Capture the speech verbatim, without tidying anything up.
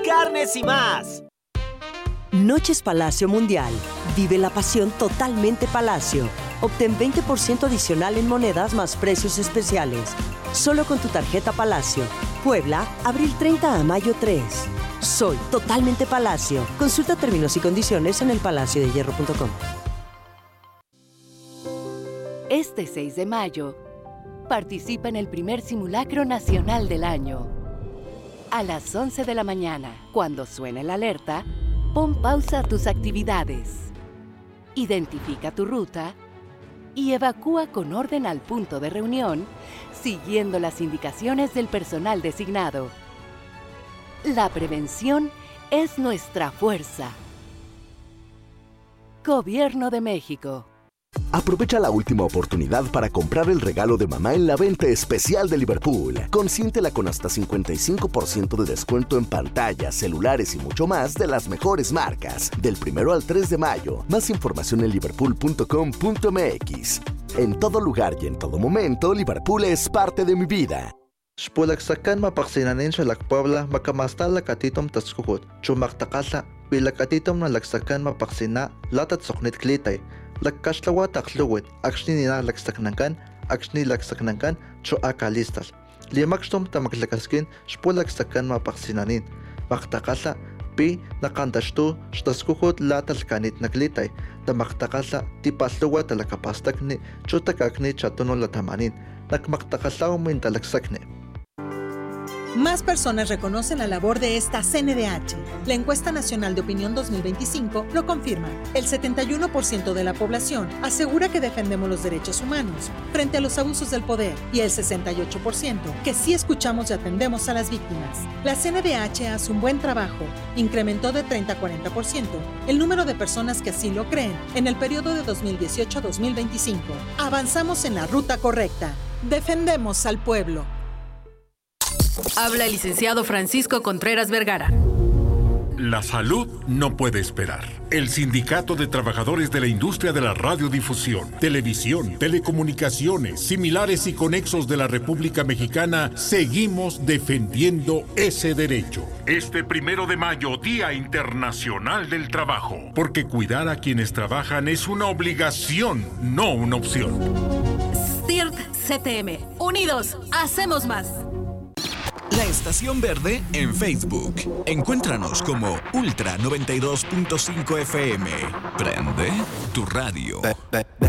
carnes y más. Noches Palacio Mundial. Vive la pasión totalmente Palacio. Obtén veinte por ciento adicional en monedas más precios especiales. Solo con tu tarjeta Palacio. Puebla, abril treinta a mayo tres. Soy totalmente Palacio. Consulta términos y condiciones en el palacio de hierro punto com. Este seis de mayo, participa en el primer simulacro nacional del año. A las once de la mañana, cuando suene la alerta, pon pausa a tus actividades. Identifica tu ruta y evacúa con orden al punto de reunión, siguiendo las indicaciones del personal designado. La prevención es nuestra fuerza. Gobierno de México. Aprovecha la última oportunidad para comprar el regalo de mamá en la venta especial de Liverpool. Consiéntela con hasta cincuenta y cinco por ciento de descuento en pantallas, celulares y mucho más de las mejores marcas. Del primero al tres de mayo. Más información en liverpool punto com punto m x. En todo lugar y en todo momento, Liverpool es parte de mi vida. Xpulaksakan mapaksinanin sa Lakpuebla makamasta lakatitom taskukut. Chumaktakasa pilakatitom na laksakan mapaksina latat soknit klitay. Lakkashlawa takluwit akshni nina laksaknankan akshni laksaknankan cho akalistas. Limakstom tamaklakaskin xpulaksakan mapaksinanin. Maktakasa pi nakantashtu xtaskukut latalkanit naklitay. Tamaktakasa tipasluwa talakapastakni cho takakni chatuno latamanin. Nakmaktakalaw min talaksakni. Más personas reconocen la labor de esta C N D H. La Encuesta Nacional de Opinión dos mil veinticinco lo confirma. El setenta y uno por ciento de la población asegura que defendemos los derechos humanos frente a los abusos del poder y el sesenta y ocho por ciento que sí escuchamos y atendemos a las víctimas. La C N D H hace un buen trabajo. Incrementó de treinta a cuarenta por ciento el número de personas que así lo creen en el periodo de dos mil dieciocho a dos mil veinticinco. Avanzamos en la ruta correcta. Defendemos al pueblo. Habla el licenciado Francisco Contreras Vergara. La salud no puede esperar. El Sindicato de Trabajadores de la Industria de la Radiodifusión, Televisión, Telecomunicaciones, similares y conexos de la República Mexicana, seguimos defendiendo ese derecho. Este primero de mayo, Día Internacional del Trabajo, porque cuidar a quienes trabajan es una obligación, no una opción. C I R T C T M. Unidos, hacemos más. La Estación Verde en Facebook. Encuéntranos como Ultra noventa y dos punto cinco F M. Prende tu radio.